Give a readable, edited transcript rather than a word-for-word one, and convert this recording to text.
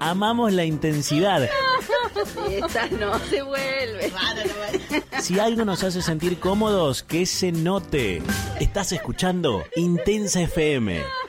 amamos la intensidad. Esta no se vuelve. Si algo nos hace sentir cómodos, que se note. Estás escuchando Intensa FM.